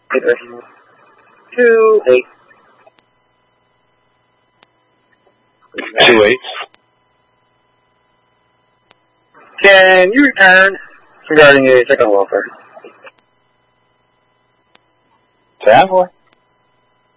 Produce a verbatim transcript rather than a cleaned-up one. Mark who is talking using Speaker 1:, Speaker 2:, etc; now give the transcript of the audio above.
Speaker 1: Two eight.
Speaker 2: Two eight.
Speaker 1: Can you return regarding a second welfare?
Speaker 2: Traveler?